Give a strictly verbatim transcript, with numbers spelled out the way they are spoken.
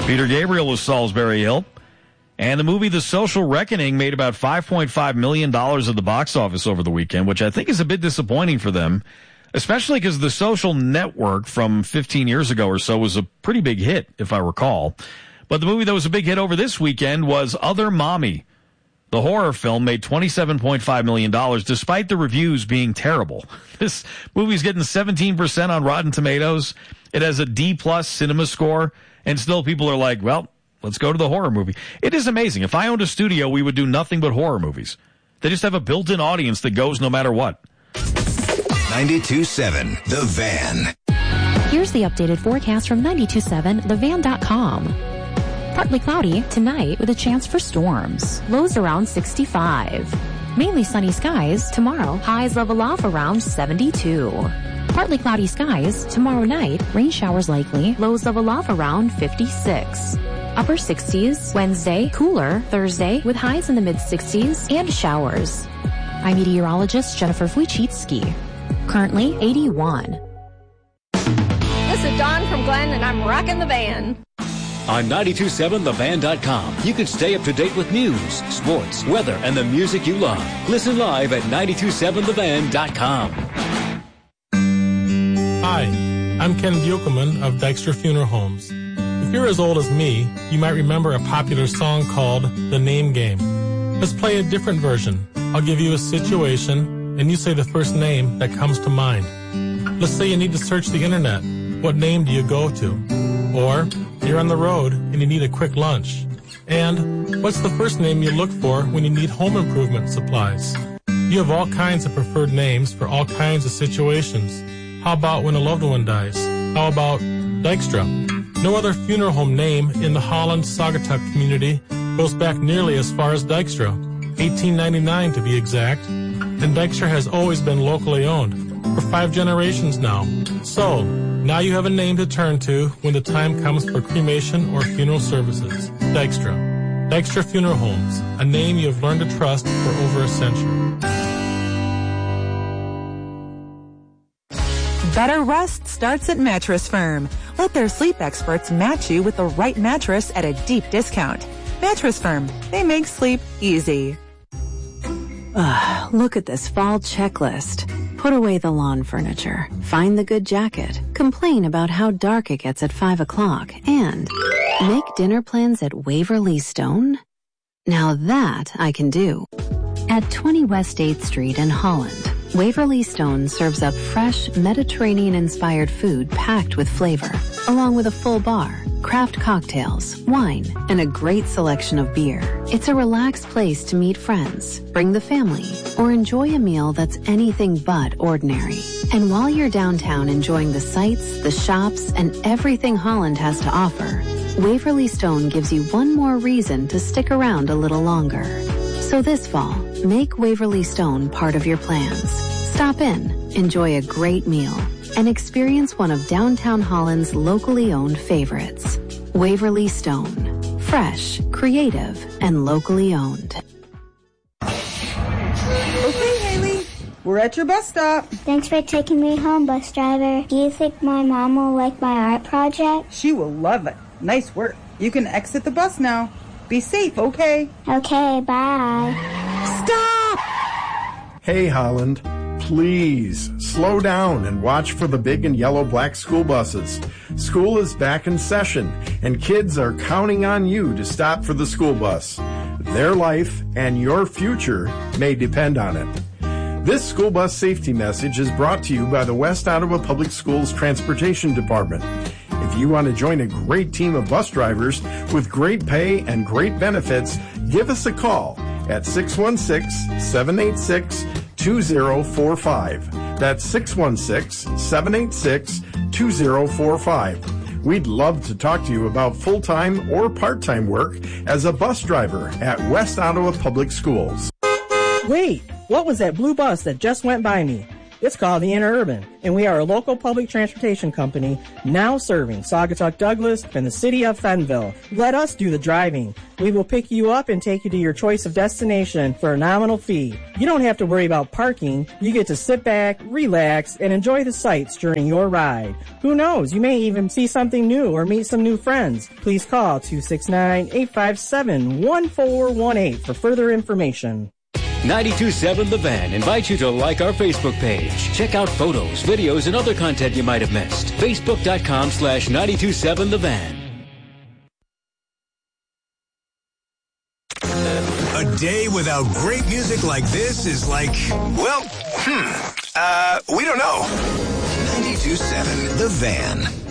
Peter Gabriel was Salisbury Hill. And the movie The Social Reckoning made about five point five million dollars at the box office over the weekend, which I think is a bit disappointing for them, especially because The Social Network from fifteen years ago or so was a pretty big hit, if I recall. But the movie that was a big hit over this weekend was Other Mommy. The horror film made twenty-seven point five million dollars, despite the reviews being terrible. This movie's getting seventeen percent on Rotten Tomatoes. It has a D-plus cinema score, and still people are like, well, let's go to the horror movie. It is amazing. If I owned a studio, we would do nothing but horror movies. They just have a built-in audience that goes no matter what. ninety-two point seven The Van. Here's the updated forecast from ninety-two point seven the van dot com. Partly cloudy tonight with a chance for storms. Lows around sixty-five. Mainly sunny skies tomorrow. Highs level off around seventy-two. Partly cloudy skies tomorrow night. Rain showers likely. Lows level off around fifty-six. Upper sixties. Wednesday, cooler. Thursday with highs in the mid-sixties and showers. I'm meteorologist Jennifer Wojcicki. Currently eighty-one. This is Dawn from Glenn, and I'm rocking the van. On ninety-two point seven the van dot com, you can stay up to date with news, sports, weather, and the music you love. Listen live at ninety-two point seven the van dot com. Hi, I'm Ken Buchelman of Dykstra Funeral Homes. If you're as old as me, you might remember a popular song called The Name Game. Let's play a different version. I'll give you a situation, and you say the first name that comes to mind. Let's say you need to search the internet. What name do you go to? Or you're on the road and you need a quick lunch. And what's the first name you look for when you need home improvement supplies? You have all kinds of preferred names for all kinds of situations. How about when a loved one dies? How about Dykstra? No other funeral home name in the Holland Saugatuck community goes back nearly as far as Dykstra, eighteen ninety-nine to be exact. And Dykstra has always been locally owned for five generations now. So, now you have a name to turn to when the time comes for cremation or funeral services. Dykstra. Dykstra Funeral Homes, a name you have learned to trust for over a century. Better rest starts at Mattress Firm. Let their sleep experts match you with the right mattress at a deep discount. Mattress Firm. They make sleep easy. Ugh, look at this fall checklist. Put away the lawn furniture. Find the good jacket. Complain about how dark it gets at five o'clock. And make dinner plans at Waverly Stone? Now that I can do. At twenty West eighth Street in Holland, Waverly Stone serves up fresh, Mediterranean-inspired food packed with flavor, along with a full bar, craft cocktails, wine, and a great selection of beer. It's a relaxed place to meet friends, bring the family, or enjoy a meal that's anything but ordinary. And while you're downtown enjoying the sights, the shops, and everything Holland has to offer, Waverly Stone gives you one more reason to stick around a little longer. So this fall, make Waverly Stone part of your plans. Stop in, enjoy a great meal, and experience one of downtown Holland's locally owned favorites. Waverly Stone. Fresh, creative, and locally owned. Okay, Haley, we're at your bus stop. Thanks for taking me home, bus driver. Do you think my mom will like my art project? She will love it. Nice work. You can exit the bus now. Be safe, okay? Okay, bye. Stop! Hey, Holland. Please, slow down and watch for the big and yellow black school buses. School is back in session, and kids are counting on you to stop for the school bus. Their life and your future may depend on it. This school bus safety message is brought to you by the West Ottawa Public Schools Transportation Department. If you want to join a great team of bus drivers with great pay and great benefits, give us a call at six one six, seven eight six, two zero four five. That's six one six, seven eight six, two zero four five. We'd love to talk to you about full-time or part-time work as a bus driver at West Ottawa Public Schools. Wait, what was that blue bus that just went by me? It's called the Interurban, and we are a local public transportation company now serving Saugatuck Douglas and the city of Fenville. Let us do the driving. We will pick you up and take you to your choice of destination for a nominal fee. You don't have to worry about parking. You get to sit back, relax, and enjoy the sights during your ride. Who knows? You may even see something new or meet some new friends. Please call two six nine, eight five seven, one four one eight for further information. ninety-two point seven The Van invites you to like our Facebook page. Check out photos, videos, and other content you might have missed. Facebook.com slash 927 The Van. A day without great music like this is like, well, hmm, uh, we don't know. ninety-two point seven The Van.